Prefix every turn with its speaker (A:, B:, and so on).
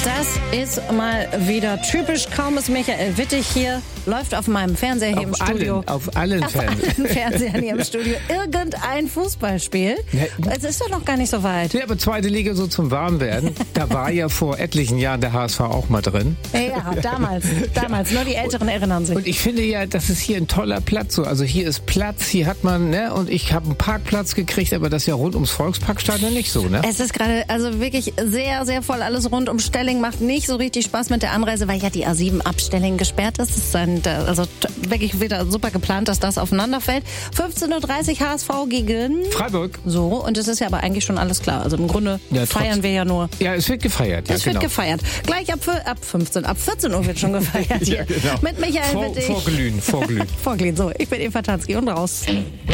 A: Das ist mal wieder typisch. Kaum ist Michael Wittig hier, läuft auf meinem Fernseher hier im Studio.
B: Auf allen
A: Fernsehern hier im Studio irgendein Fußballspiel. Es ist doch noch gar nicht so weit.
B: Ja, aber zweite Liga so zum Warmwerden. Da war ja vor etlichen Jahren der HSV auch mal drin.
A: Ja, damals. Nur die Älteren erinnern sich.
B: Und ich finde ja, das ist hier ein toller Platz. So. Also hier ist Platz, hier hat man, ne? Und ich habe einen Parkplatz gekriegt, aber das ist ja rund ums Volksparkstadion nicht so, ne?
A: Es ist gerade also wirklich sehr, sehr voll. Alles rund um Stelling macht nicht so richtig Spaß mit der Anreise, weil ja die A7 ab Stelling gesperrt ist. Es ist also wirklich wieder super geplant, dass das aufeinanderfällt. 15:30 Uhr HSV gegen
B: Freiburg.
A: So, und es ist ja aber eigentlich schon alles klar. Also im Grunde feiern wir ja nur.
B: Ja, es wird gefeiert.
A: Es wird gefeiert. Gleich ab 14 Uhr wird schon gefeiert hier.
B: Ja, genau.
A: Mit Michael Wittig.
B: Vorglühen.
A: Vorglühen. So, ich bin Eva Tatzki und raus.